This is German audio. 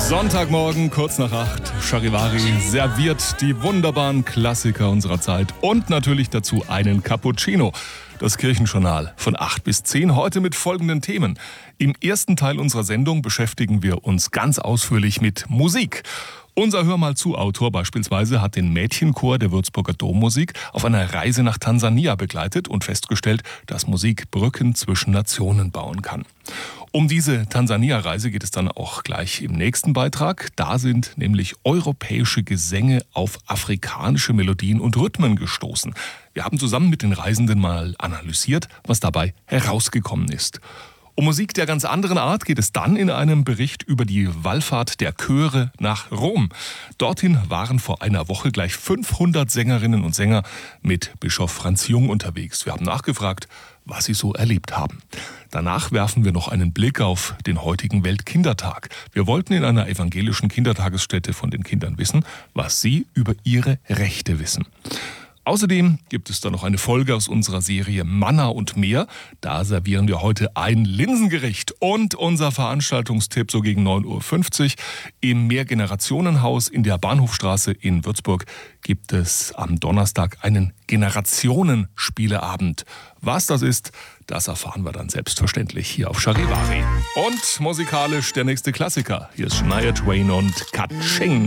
Sonntagmorgen, kurz nach 8, Charivari serviert die wunderbaren Klassiker unserer Zeit und natürlich dazu einen Cappuccino. Das Kirchenjournal von 8 bis 10, heute mit folgenden Themen. Im ersten Teil unserer Sendung beschäftigen wir uns ganz ausführlich mit Musik. Unser Hör mal zu Autor beispielsweise hat den Mädchenchor der Würzburger Dommusik auf einer Reise nach Tansania begleitet und festgestellt, dass Musik Brücken zwischen Nationen bauen kann. Um diese Tansania-Reise geht es dann auch gleich im nächsten Beitrag. Da sind nämlich europäische Gesänge auf afrikanische Melodien und Rhythmen gestoßen. Wir haben zusammen mit den Reisenden mal analysiert, was dabei herausgekommen ist. Um Musik der ganz anderen Art geht es dann in einem Bericht über die Wallfahrt der Chöre nach Rom. Dorthin waren vor einer Woche gleich 500 Sängerinnen und Sänger mit Bischof Franz Jung unterwegs. Wir haben nachgefragt, was sie so erlebt haben. Danach werfen wir noch einen Blick auf den heutigen Weltkindertag. Wir wollten in einer evangelischen Kindertagesstätte von den Kindern wissen, was sie über ihre Rechte wissen. Außerdem gibt es da noch eine Folge aus unserer Serie Manna und mehr. Da servieren wir heute ein Linsengericht. Und unser Veranstaltungstipp so gegen 9.50 Uhr. Im Mehrgenerationenhaus in der Bahnhofstraße in Würzburg gibt es am Donnerstag einen Generationenspieleabend. Was das ist, das erfahren wir dann selbstverständlich hier auf Charivari. Und musikalisch der nächste Klassiker. Hier ist Shania Twain und Ka-Ching.